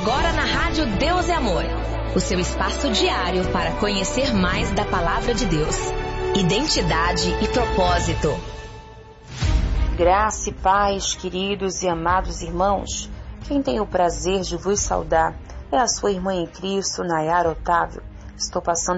agora na Rádio Deus é Amor, o seu espaço diário para conhecer mais da Palavra de Deus. Identidade e propósito. Graça e paz, queridos e amados irmãos. Quem tem o prazer de vos saudar é a sua irmã em Cristo, Nayara Otávio. Estou passando